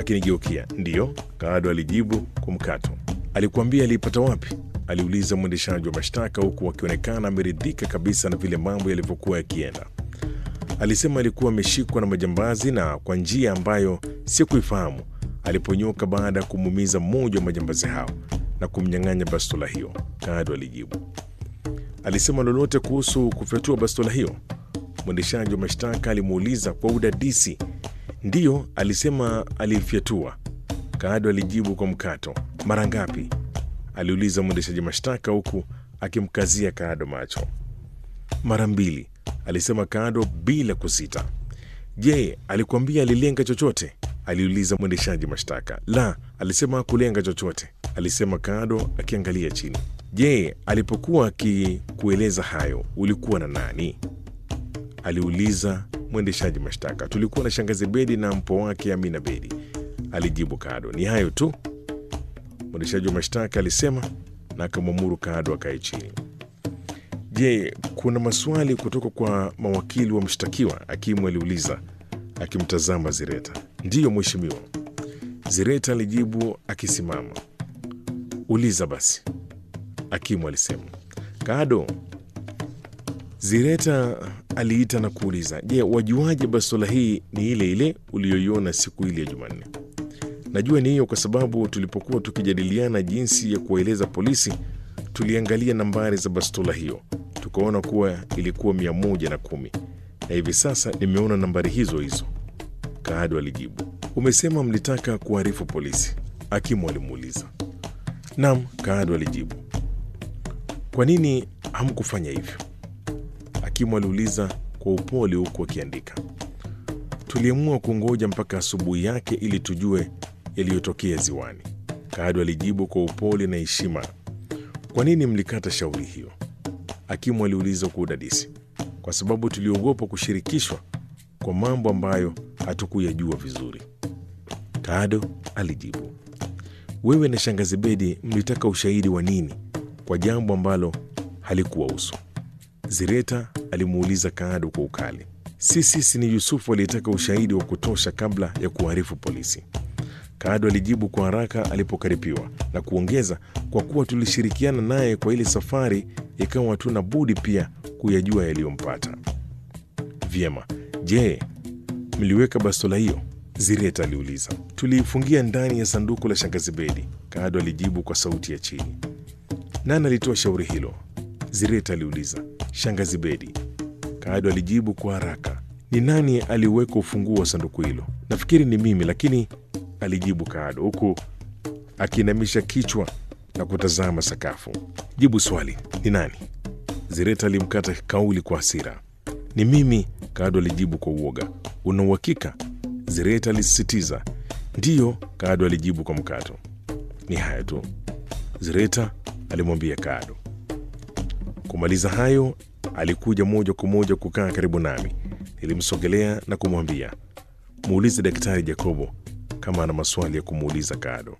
akinigeukia. Ndiyo, Kaado alijibu kwa mkato. Alikuambia aliipata wapi? Aliuliza mwendeshaji wa mashtaka huku akionekana ameridhika kabisa na vile mambo yalivyokuwa yakienda. Alisema alikuwa ameshikwa na majambazi na kwa njia ambayo sikuifahamu aliponyoka baada ya kumuumiza mmoja wa majambazi hao na kumnyang'anya bastola hiyo, Kaado alijibu. Alisema lolote kuhusu kufyatua bastola hiyo? Mwendeshaji wa mashtaka alimuuliza kwa udadisi. Ndiyo, alisema alifyatua, Kaado alijibu kwa mkato. Mara ngapi? Aliuliza mwendeshaji mashtaka huku akimkazia Kaado macho. Mara 2, alisema Kaado bila kusita. Je, alikuambia alilenga chochote? Aliuliza mwendeshaji mashtaka. La, alisema hakulenga chochote, alisema Kaado akiangalia chini. Je, alipokuwa akikueleza hayo ulikuwa na nani? Aliuliza mwendeshaji mashtaka. Tulikuwa na shangazi Bedi na mpo wake Amina Bedi, alijibu Kaado. Ni hayo tu? Mwendeshaji wa mashtaka alisema na akamwamuru Kaado akae chini. Je, kuna maswali kutoka kwa mawakili wa mshtakiwa? Hakimu aliuliza akimtazama Zireta. Ndiyo mheshimiwa, Zireta alijibu akisimama. Uliza basi, hakimu alisema. Kaado, Zireta aliita na kuuliza, je, wajuaje bastola hii ni ile ile uliyoiona siku ile ya Jumanne? Najua ni hiyo kwa sababu tulipokuwa tukijadiliana jinsi ya kuwaeleza polisi, tuliangalia nambari za bastola hiyo, tukaona kuwa ilikuwa 110 na hivi sasa nimeona nambari hizo hizo, Kaado alijibu. Umesema mlitaka kuarifu polisi? Hakimu alimuuliza. Naam, Kaado alijibu. Kwa nini hamkufanya hivyo? Hakimu aliuliza kwa upole huku akiandika. Tuliamua kungoja mpaka asubuhi yake ili tujue yaliyotokea ziwani, Kaado alijibu kwa upole na heshima. Kwa nini mlikata shauri hiyo? Hakimu aliuliza kwa udadisi. Kwa sababu tuliogopa kushirikishwa kwa mambo ambayo hatukuyajua vizuri, Kaado alijibu. Wewe na shangazi Bedi mlitaka ushahidi wa nini kwa jambo ambalo halikuwahusu? Zireta alimuuliza Kaado kwa ukali. Sisi ni Yusufu aliyetaka ushahidi wa kutosha kabla ya kuarifu polisi, Kaado alijibu kwa haraka alipokaripiwa na kuongeza, kwa kuwa tulishirikiana naye kwa ile safari ikawa hatuna budi pia kuyajua yaliyompata. Vyema, je, mliweka bastola hiyo? Zireta aliuliza. Tuliifungia ndani ya sanduku la shangazi Bedi, Kaado alijibu kwa sauti ya chini. Nani alitoa shauri hilo? Zireta aliuliza. Shangazi Bedi, Kaado alijibu kwa haraka. Ni nani aliweka ufunguo wa sanduku hilo? Nafikiri ni mimi, lakini, alijibu Kaado huku akiinamisha kichwa na kutazama sakafu. Jibu swali, ni nani? Zireta alimkata kauli kwa hasira. Ni mimi, Kaado alijibu kwa uoga. Una uhakika? Zireta alisisitiza. Ndiyo, Kaado alijibu kwa mkato. Ni haya tu, Zireta alimwambia Kaado. Kumaliza hayo, alikuja moja kwa moja kukaa karibu nami. Nilimsogelea na kumwambia, muulize Daktari Jacobo kama ana maswali ya kumuuliza Kaado.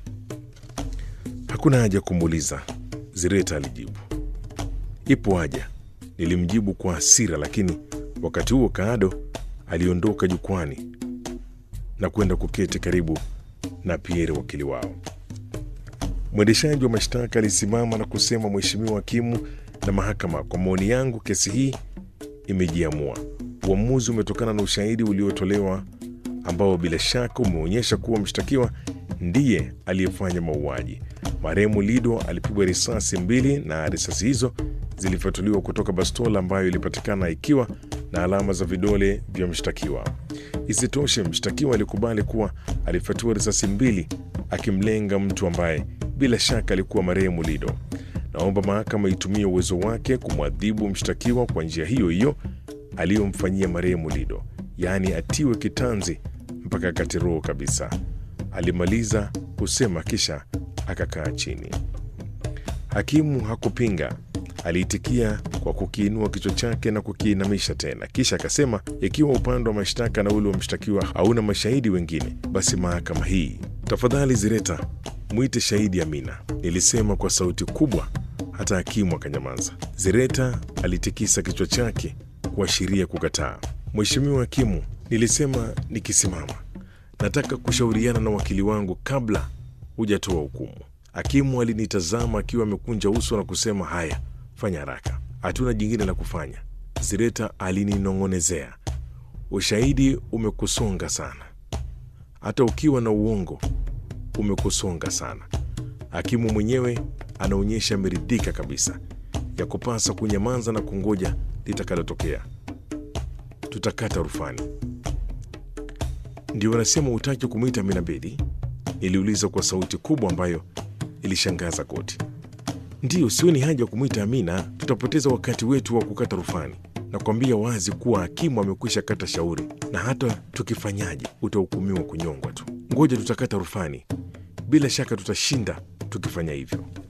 Hakuna haja ya kumuuliza, Zireta alijibu. Ipo haja, nilimjibu kwa hasira, lakini wakati huo Kaado aliondoka jukwani na kwenda kuketi karibu na Pierre, wakili wao. Mwendeshaji wa mashtaka alisimama na kusema, Mheshimiwa hakimu na mahakama, kwa maoni yangu kesi hii imejiamua. Uamuzi umetokana na ushahidi uliotolewa ambao bila shaka umeonyesha kuwa mshtakiwa ndiye aliyefanya mauaji. Marehemu Lido alipigwa risasi 2 na risasi hizo zilifatuliwa kutoka bastola ambayo ilipatikana ikiwa na alama za vidole vya mshtakiwa. Isitoshe, mshtakiwa alikubali kuwa alifatua risasi 2 akimlenga mtu ambaye bila shaka alikuwa marehemu Lido. Naomba mahakama itumie uwezo wake kumwadhibu mshtakiwa kwa njia hiyo hiyo aliyomfanyia marehemu Lido, yaani atiwe kitanzi mpaka akate roho kabisa. Alimaliza kusema kisha akakaa chini. Hakimu hakupinga, aliitikia kwa kukiinua kichwa chake na kukiinamisha tena, kisha akasema, ikiwa upande wa mashtaka na ule wa mshtakiwa hauna mashahidi wengine, basi mahakama hii, tafadhali Zireta, mwite shahidi Amina, nilisema kwa sauti kubwa, hata hakimu akanyamaza. Zireta alitikisa kichwa chake kuashiria kukataa. Mheshimiwa hakimu, nilisema nikisimama, nataka kushauriana na wakili wangu kabla hujatoa hukumu. Hakimu alinitazama akiwa amekunja uso na kusema, haya, fanya haraka, hatuna jingine la kufanya. Zireta alininong'onezea, ushahidi umekusonga sana, hata ukiwa na uongo umekusonga sana. Hakimu mwenyewe anaonyesha ameridhika kabisa, ya kupasa kunyamaza na kungoja litakalotokea. Tutakata rufani. Ndio wanasema hutaki kumwita Amina Bedi? Niliuliza kwa sauti kubwa ambayo ilishangaza koti. Ndiyo, sioni haja ya kumwita Amina, tutapoteza wakati wetu wa kukata rufani. Nakwambia wazi kuwa hakimu amekwisha kata shauri, na hata tukifanyaje utahukumiwa kunyongwa tu. Ngoja tutakata rufani, bila shaka tutashinda tukifanya hivyo.